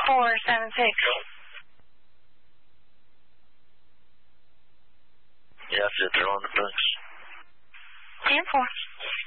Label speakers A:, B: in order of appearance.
A: 476.
B: Yeah, I said they're on the books.
A: 10-4.